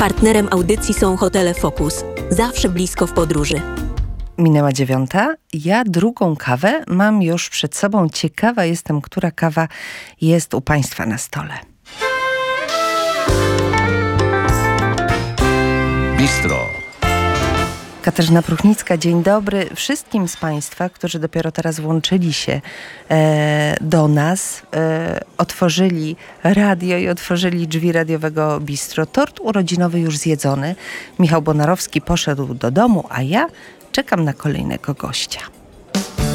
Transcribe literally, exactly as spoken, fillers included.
Partnerem audycji są hotele Focus. Zawsze blisko w podróży. Minęła dziewiąta. Ja drugą kawę mam już przed sobą. Ciekawa jestem, która kawa jest u Państwa na stole. Bistro. Katarzyna Pruchnicka, dzień dobry wszystkim z Państwa, którzy dopiero teraz włączyli się e, do nas, e, otworzyli radio i otworzyli drzwi radiowego Bistro. Tort urodzinowy już zjedzony. Michał Bonarowski poszedł do domu, a ja czekam na kolejnego gościa.